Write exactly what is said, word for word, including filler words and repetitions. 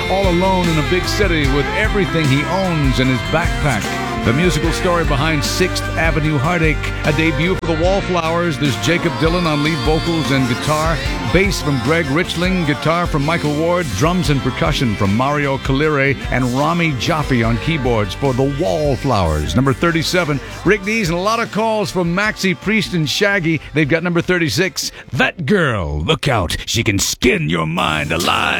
all alone in a big city with everything he owns in his backpack. The musical story behind sixth Avenue Heartache, a debut for the Wallflowers. There's Jacob Dylan on lead vocals and guitar, bass from Greg Richling, guitar from Michael Ward, drums and percussion from Mario Calire, and Rami Jaffe on keyboards for the Wallflowers. Number thirty-seven, Rick Dees, and a lot of calls from Maxi Priest and Shaggy. They've got number thirty-six, That Girl, Look Out, She Can Skin Your Mind Alive.